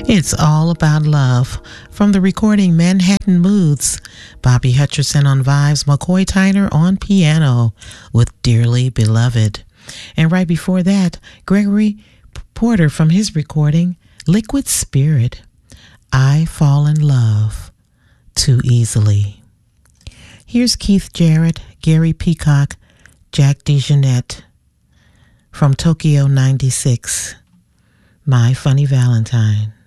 It's all about love. From the recording Manhattan Moods, Bobby Hutcherson on vibes, McCoy Tyner on piano with Dearly Beloved. And right before that, Gregory Porter from his recording, Liquid Spirit, I Fall in Love Too Easily. Here's Keith Jarrett, Gary Peacock, Jack DeJohnette from Tokyo 96, My Funny Valentine.